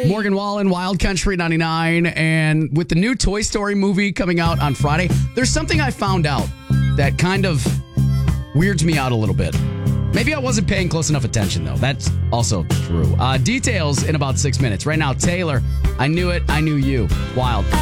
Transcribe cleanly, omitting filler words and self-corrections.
Morgan Wallen, Wild Country 99. And with the new Toy Story movie coming out on Friday, there's something I found out that kind of weirds me out a little bit. Maybe I wasn't paying close enough attention, though. That's also true. Details in about 6 minutes. Right now, Taylor, I Knew It, I Knew You. Wild.